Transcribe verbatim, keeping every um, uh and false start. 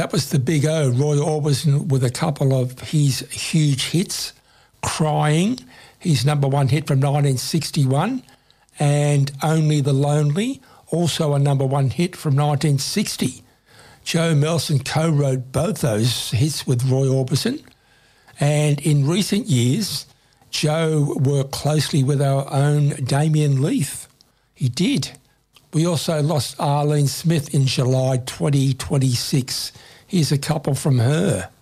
That was the big O, Roy Orbison, with a couple of his huge hits. Crying, his number one hit from nineteen sixty-one, and Only the Lonely, also a number one hit from nineteen sixty. Joe Melson co-wrote both those hits with Roy Orbison. And in recent years, Joe worked closely with our own Damien Leith. He did. We also lost Arlene Smith in July twenty twenty-six. Here's a couple from her.